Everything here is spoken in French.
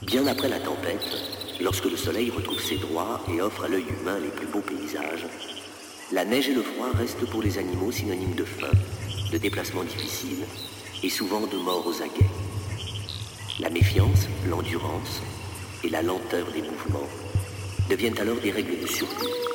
Bien après la tempête, lorsque le soleil retrouve ses droits et offre à l'œil humain les plus beaux paysages, la neige et le froid restent pour les animaux synonymes de faim, de déplacements difficiles et souvent de mort aux aguets. La méfiance, l'endurance et la lenteur des mouvements deviennent alors des règles de survie.